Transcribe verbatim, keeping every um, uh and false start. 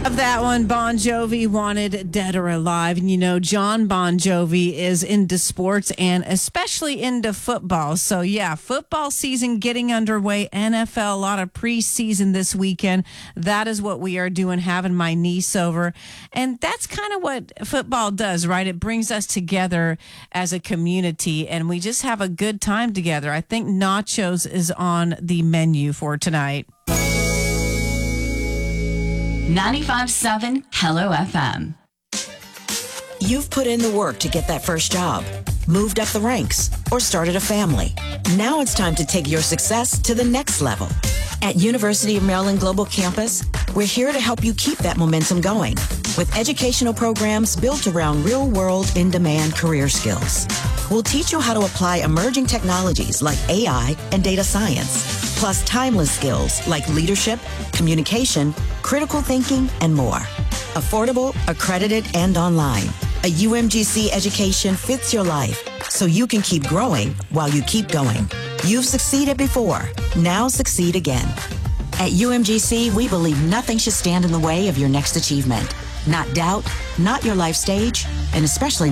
Of that one, Bon Jovi, Wanted Dead or Alive. And you know, John Bon Jovi is into sports and especially into football. So yeah, football season getting underway. N F L, a lot of preseason this weekend. That is what we are doing, having my niece over. And that's kind of what football does, right? It brings us together as a community and we just have a good time together. I think nachos is on the menu for tonight. ninety-five point seven Hello F M. You've put in the work to get that first job, moved up the ranks, or started a family. Now it's time to take your success to the next level. At University of Maryland Global Campus, we're here to help you keep that momentum going with educational programs built around real-world, in-demand career skills. We'll teach you how to apply emerging technologies like A I and data science, plus timeless skills like leadership, communication, critical thinking, and more. Affordable, accredited, and online. A U M G C education fits your life so you can keep growing while you keep going. You've succeeded before. Now succeed again. At U M G C, we believe nothing should stand in the way of your next achievement. Not doubt, not your life stage, and especially